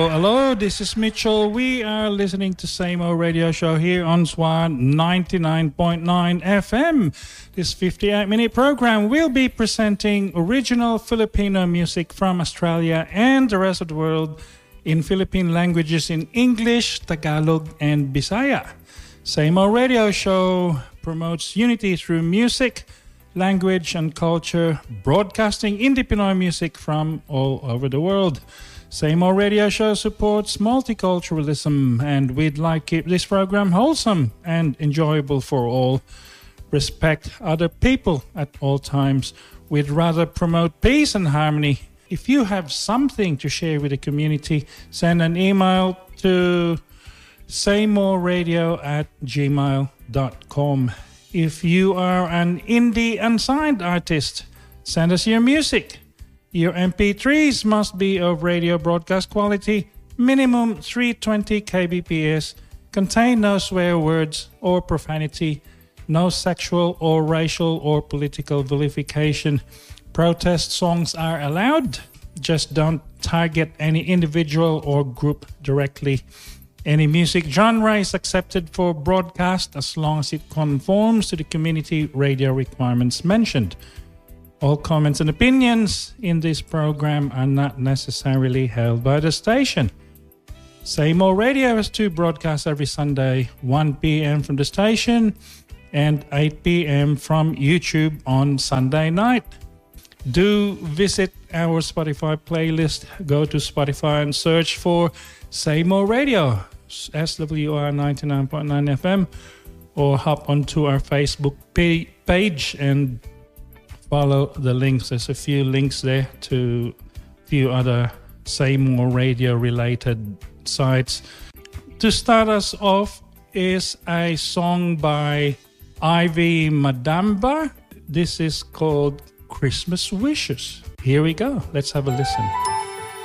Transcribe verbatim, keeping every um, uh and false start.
Hello, this is Mitchell. We are listening to Same Old Radio Show here on Swan ninety-nine point nine F M. This fifty-eight minute program will be presenting original Filipino music from Australia and the rest of the world in Philippine languages in English, Tagalog, and Bisaya. Same Old Radio Show promotes unity through music, language, and culture, broadcasting indie Pinoy music from all over the world. Same Old Radio Show supports multiculturalism, and we'd like to keep this program wholesome and enjoyable for all. Respect other people at all times. We'd rather promote peace and harmony. If you have something to share with the community, send an email to sameoreradio at gmail dot com. If you are an indie unsigned artist, send us your music. Your M P threes must be of radio broadcast quality, minimum three hundred twenty kilobits, contain no swear words or profanity, no sexual or racial or political vilification. Protest songs are allowed, just don't target any individual or group directly. Any music genre is accepted for broadcast as long as it conforms to the community radio requirements mentioned. All comments and opinions in this program are not necessarily held by the station. Same Old Radio has two broadcasts every Sunday, one p.m. from the station and eight p.m. from YouTube on Sunday night. Do visit our Spotify playlist. Go to Spotify and search for Same Old Radio, S W R ninety-nine point nine F M, or hop onto our Facebook page and follow the links. There's a few links there to a few other Same Old Radio related sites. To start us off is a song by Ivy Madamba. This is called Christmas Wishes. Here we go. Let's have a listen.